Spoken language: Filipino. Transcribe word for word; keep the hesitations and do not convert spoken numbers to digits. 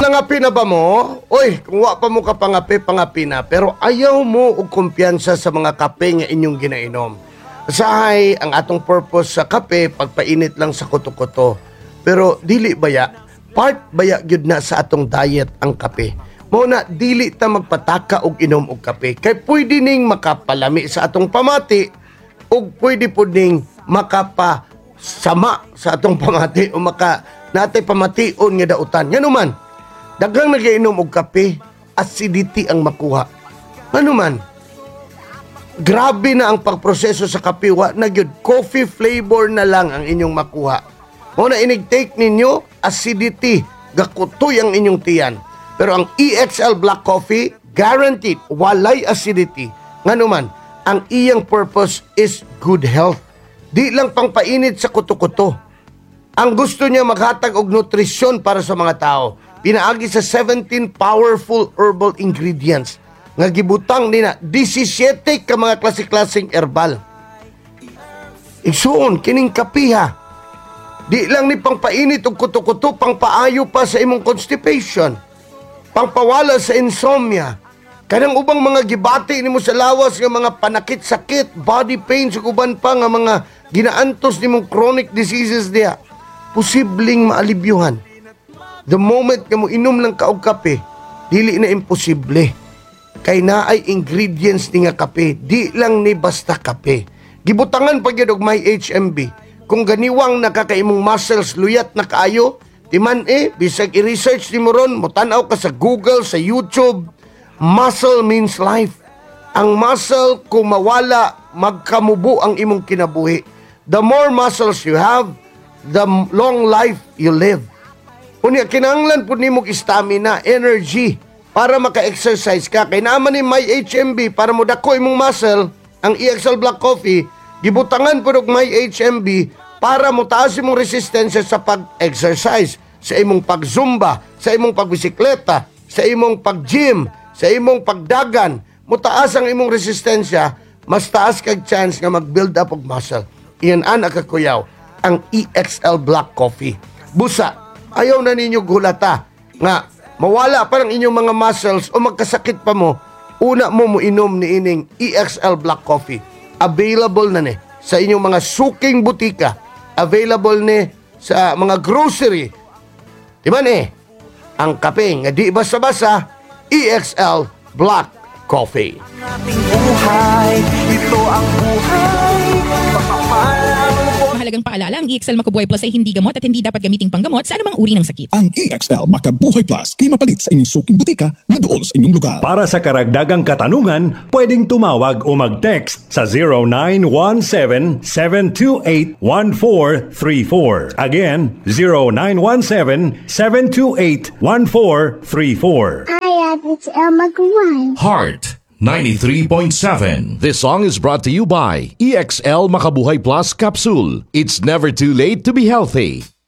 nangapi na ba mo? Oy, kung wa pa mo ka pangapi, pangapi na. Pero ayaw mo og kumpiyansa sa mga kape nga inyong ginainom. Usahay, ang atong purpose sa kape, pagpainit lang sa kuto-kuto. Pero dili baya, part baya gyud na sa atong diet ang kape. Mao na dili ta magpataka og inom og kape. Kay pwede ning makapalami sa atong pamati ug pwede pud ning makapasama sa atong pamati o maka natay pamation nga dautan. Ngano man, daghang nagainom og kape, acidity ang makuha. Ano man, grabe na ang pagproseso sa kape, wa na gyud coffee flavor na lang ang inyong makuha. Mo na inig-take ninyo, acidity, gakutoy ang inyong tiyan. Pero ang E X L Black Coffee, guaranteed, walay acidity. Ngano man, ang iyang purpose is good health. Di lang pang painit sa kuto-kuto. Ang gusto niya maghatag og nutrisyon para sa mga tao. Pinaagi sa seventeen powerful herbal ingredients nga gibutang nina seventeen ka mga klase-klaseng herbal. Igsuon kining kapiha. Di lang ni pangpainit og kuto-kuto, pangpaayo pa sa imong constipation. Pangpawala sa insomnia. Kanang ubang mga gibati nimo sa lawas nga mga panakit-sakit, body pains ug uban pa nga mga ginaantos nimong chronic diseases diha, posibleng maalibyuhan. The moment nga mo inom lang ka og kape, dili na imposible. Kay naay ingredients ni nga kape, di lang ni basta kape. Gibutangan pa gyud og may H M B. Kung ganiwang nakakaimong muscles luyat na kaayo, timan eh, bisag i-research ni mo ron, mutanaw ka sa Google, sa YouTube, muscle means life. Ang muscle, kung mawala, magkamubo ang imong kinabuhi. The more muscles you have, the long life you live. Unya, kinahanglan po ni mong stamina, energy, para maka-exercise ka. Kaya naman ni may H M B, para mo dako imong muscle, ang E X L Black Coffee, gibutangan po ng may H M B, para mo taas imong resistensya sa pag-exercise, sa imong pag-zumba, sa imong pagbisikleta, sa imong pag-gym, sa imong pagdagan, mo taas ang imong resistensya, mas taas kag chance nga mag-build up og muscle. Iyan ana kakuyaw, ang E X L Black Coffee. Busa, ayaw na ninyo gulata nga mawala pa ang inyong mga muscles o magkasakit pa mo, una mo mo inom ni ining E X L Black Coffee. Available na ni sa inyong mga suking butika. Available ni sa mga grocery. Diba ni? Ang kape nga di basa-basa, E X L Black Coffee. Ang ating buhay, ito ang buhay, pagpapalang Mahalagang paalala, ang E X L Makabuhay Plus ay hindi gamot at hindi dapat gamiting panggamot sa anumang uri ng sakit. Ang E X L Makabuhay Plus ay mapalit sa inyong suking butika na doon sa inyong lugar. Para sa karagdagang katanungan, pwedeng tumawag o mag-text sa zero nine one seven, seven two eight, one four three four. Again, zero nine one seven, seven two eight, one four three four. Hi, it's El Magawai. Heart ninety-three point seven. This song is brought to you by E X L Makabuhay Plus Capsule. It's never too late to be healthy.